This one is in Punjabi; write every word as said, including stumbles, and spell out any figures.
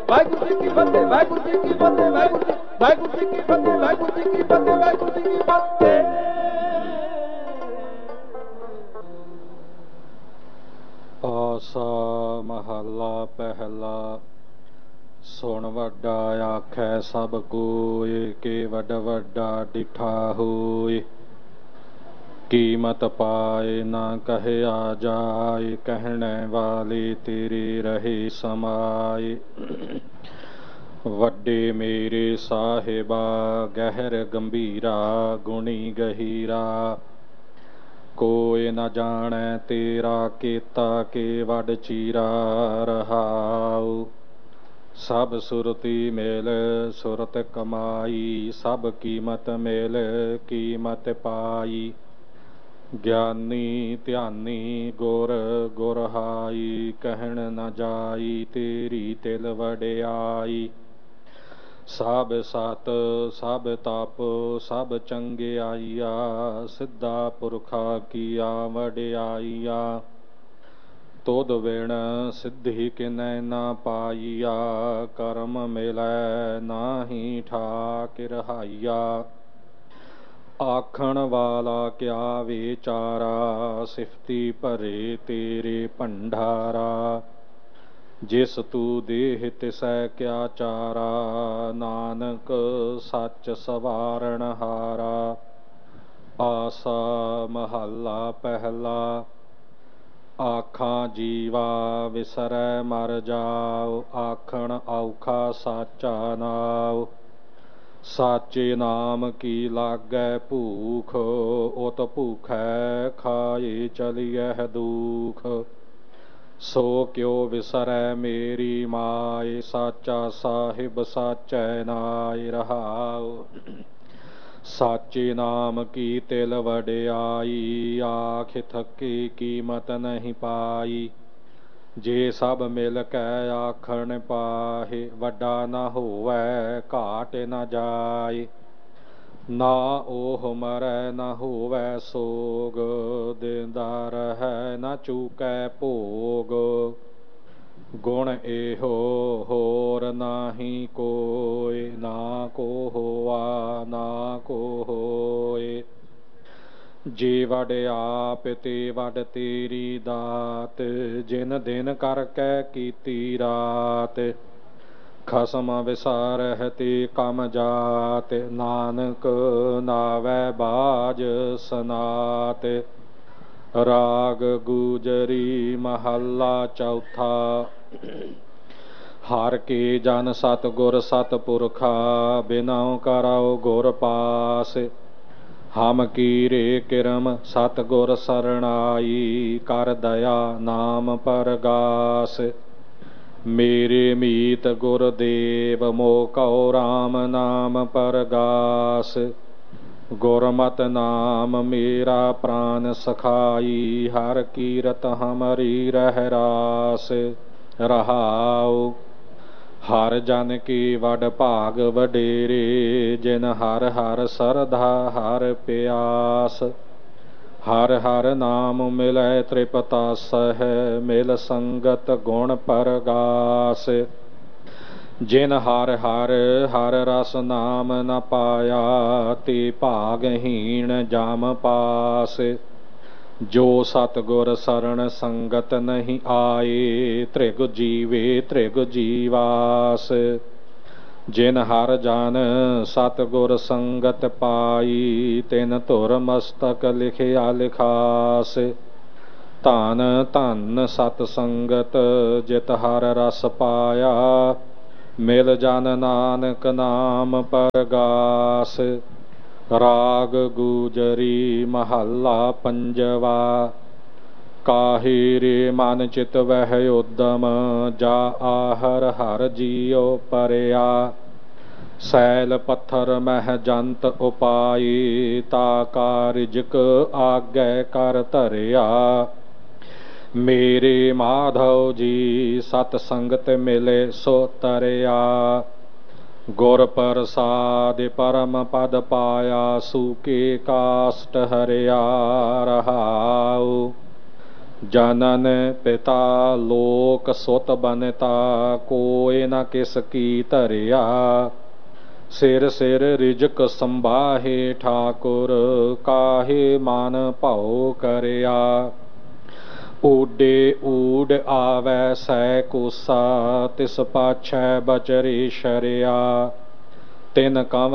ਵਾਹਿਗੁਰੂ ਜੀ ਕੀ ਫਤਿਹ, ਵਾਹਿਗੁਰੂ ਜੀ ਕੀ ਫਤਿਹ, ਵਾਹਿਗੁਰੂ ਜੀ ਵਾਹਿਗੁਰੂ ਜੀ ਕੀ ਫਤਿਹ, ਵਾਹਿਗੁਰੂ ਜੀ ਕੀ ਫਤਿਹ, ਵਾਹਿਗੁਰੂ ਜੀ ਕੀ ਫਤਿਹ। ਆਸਾ ਮਹੱਲਾ ਪਹਿਲਾ। ਸੁਣ ਵੱਡਾ ਆਖੈ ਸਭ ਕੋਇ, ਕੇ ਵੱਡ ਵੱਡਾ ਡਿਠਾ ਹੋਇ। ਕੀਮਤ ਪਾਏ ਨਾ ਕਹਿਆ ਜਾਏ, ਕਹਿਣੇ ਵਾਲੇ ਤੇਰੇ ਰਹੇ ਸਮਾਏ। ਵੱਡੇ ਮੇਰੇ ਸਾਹਿਬਾ ਗਹਿਰ ਗੰਭੀਰਾ, ਗੁਣੀ ਗਹੀਰਾ। ਕੋਈ ਨ ਜਾਣੈ ਤੇਰਾ ਕੀਤਾ, ਕੇ ਵੱਡ ਚੀਰਾ ਰਹਾਉ। ਸਭ ਸੁਰਤੀ ਮੇਲ ਸੁਰਤ ਕਮਾਈ, ਸਭ ਕੀਮਤ ਮੇਲ ਕੀਮਤ ਪਾਈ। ਗਿਆਨੀ ਧਿਆਨੀ ਗੁਰ ਗੁਰਹਾਈ, ਕਹਿਣ ਨ ਜਾਈ ਤੇਰੀ ਤਿਲ ਵਡਿਆਈ। ਸਭ ਸਤ ਸਭ ਤਪ ਸਭ ਚੰਗਿਆਈਆ, ਸਿੱਧਾ ਪੁਰਖਾ ਕੀਆ ਵਡਿਆਈਆ। ਤੁਧ ਬਿਨ ਸਿੱਧੀ ਕਿਨੈ ਨਾ ਪਾਈਆ, ਕਰਮ ਮਿਲੈ ਨਾਹੀ ਠਾਕ ਰਹਾਈਆ। ਆਖਣ ਵਾਲਾ ਕਿਆ ਵਿਚਾਰਾ, ਸਿਫਤੀ ਭਰੇ ਤੇਰੇ ਭੰਡਾਰਾ। ਜਿਸ ਤੂੰ ਦੇਹ ਤਿਸੈ ਕਿਆ ਚਾਰਾ, ਨਾਨਕ ਸੱਚ ਸਵਾਰਣ ਹਾਰਾ। ਆਸਾ ਮਹੱਲਾ ਪਹਿਲਾ। ਆਖਾਂ ਜੀਵਾ ਵਿਸਰੈ ਮਰ ਜਾਉ, ਆਖਣ ਔਖਾ ਸਾਚਾ ਨਾਉ। ਸਾਚੇ ਨਾਮ ਕੀ ਲਾਗੈ ਭੂਖ, ਉਤ ਭੂਖੈ ਖਾਏ ਚਲੀਐ ਦੂਖ। ਸੋ ਕਿਉ ਵਿਸਰੈ ਮੇਰੀ ਮਾਏ, ਸਾਚਾ ਸਾਹਿਬ ਸਾਚੈ ਨਾਇ ਰਹਾਉ। ਸਾਚੇ ਨਾਮ ਕੀ ਤਿਲ ਵਡਿਆਈ, ਆਖ ਥਕੀ ਕੀਮਤ ਨਹੀਂ ਪਾਈ। ਜੇ ਸਭ ਮਿਲ ਕੈ ਆਖਣ ਪਾਹੇ, ਵੱਡਾ ਨਾ ਹੋਵੈ ਘਾਟ ਨ ਜਾਏ। ਨਾ ਉਹ ਮਰੈ ਨਾ ਹੋਵੈ ਸੋਗ, ਦੇਂਦਾ ਰਹੈ ਨਾ ਚੂਕੈ ਭੋਗ। ਗੁਣ ਇਹੋ ਹੋਰ ਨਾਹੀ ਕੋਇ, ਨਾ ਕੋ ਹੋਆ ਨਾ ਕੋ ਹੋਇ। ਜੇ ਵਡ ਆਪ ਤੇ ਵਡ ਤੇਰੀ ਦਾਤ, ਜਿਨ ਦਿਨ ਕਰਕੇ ਕੀਤੀ ਰਾਤ। ਖਸਮ ਵਿਸਾਰਹਿ ਤੇ ਕਮ ਜਾਤ, ਨਾਨਕ ਨਾਵੈ ਬਾਜ ਸਨਾਤ। ਰਾਗ ਗੁਜਰੀ ਮਹੱਲਾ ਚੌਥਾ। ਹਰਿ ਕੇ ਜਨ ਸਤਿਗੁਰ ਸਤਿਪੁਰਖਾ, ਬਿਨਉ ਕਰਉ ਗੁਰ ਪਾਸ। ਹਮ ਕੀਰੇ ਕਿਰਮ ਸਤਿਗੁਰ ਸਰਣਾਈ, ਕਰ ਦਇਆ ਨਾਮ ਪਰਗਾਸ। ਮੇਰੇ ਮੀਤ ਗੁਰਦੇਵ ਮੋਹ ਕਉ ਰਾਮ ਨਾਮ ਪਰਗਾਸ। ਗੁਰਮਤਿ ਨਾਮ ਮੇਰਾ ਪ੍ਰਾਨ ਸਖਾਈ, ਹਰਿ ਕੀਰਤ ਹਮਰੀ ਰਹਿ ਰਾਸ ਰਹਾਉ। ਹਰਿ ਜਨ ਕੀ ਵਡ ਭਾਗ ਵਡੇਰੇ, ਜਿਨ ਹਰਿ ਹਰਿ ਸਰਧਾ ਹਰਿ ਪਿਆਸ। ਹਰਿ ਹਰਿ ਨਾਮ ਮਿਲੈ ਤ੍ਰਿਪਤਾਸਹਿ, ਮਿਲ ਸੰਗਤ ਗੁਣ ਪਰਗਾਸ। ਜਿਨ ਹਰਿ ਹਰਿ ਹਰਿ ਰਸ ਨਾਮ ਨ ਪਾਇਆ, ਤੇ ਭਾਗਹੀਣ ਜਮ ਪਾਸ। ਜੋ ਸਤਿਗੁਰ ਸਰਣ ਸੰਗਤ ਨਹੀਂ ਆਏ, ਤ੍ਰਿਗ ਜੀਵੇ ਤ੍ਰਿਗ ਜੀਵਾਸ। ਜਿਨ ਹਰਿ ਜਨ ਸਤਿਗੁਰ ਸੰਗਤ ਪਾਈ, ਤਿਨ ਧੁਰ ਮਸਤਕ ਲਿਖਿਆ ਲਿਖਾਸ। ਧਨ ਧਨ ਸਤ ਸੰਗਤ ਜਿਤ ਹਰਿ ਰਸ ਪਾਇਆ, ਮਿਲ ਜਨ ਨਾਨਕ ਨਾਮ ਪਰਗਾਸ। ਰਾਗ ਗੁਜਰੀ ਮਹੱਲਾ ਪੰਜਵਾ। ਕਾਹੇ ਰੇ ਮਨ ਚਿਤ ਵਹਿ ਉਦਮ, ਜਾ ਆਹਰ ਹਰਿ ਜੀਉ ਪਰਿਆ। ਸੈਲ ਪੱਥਰ ਮਹਿ ਜੰਤ ਉਪਾਈ, ਤਾ ਕਾ ਰਿਜਕ ਆਗੈ ਕਰ ਧਰਿਆ। ਮੇਰੇ ਮਾਧਵ ਜੀ ਸਤ ਸੰਗਤ ਮਿਲੇ ਸੋ ਤਰਿਆ। ਗੁਰ ਪ੍ਰਸਾਦਿ ਪਰਮ ਪਦ ਪਾਇਆ, ਸੂਕੇ ਕਾਸ਼ਟ ਹਰਿਆ ਰਹਾਉ। ਜਨਨ ਪਿਤਾ ਲੋਕ ਸੁਤ ਬਨਤਾ ਕੋਇ ਨ ਕਿਸ ਕੀ ਧਰਿਆ ਸਿਰ ਸਿਰ ਰਿਜਕ ਸੰਭਾਹੇ ਠਾਕੁਰ ਕਾਹੇ ਮਨ ਭਉ ਕਰਿਆ ਊਡੇ ਊਡ ਆਵੈ ਸੈ ਕੋਸਾ ਤਿਸ ਪਾਛੈ ਬਚਰੇ ਸ਼ਰਿਆ ਤਿਨ ਕਵ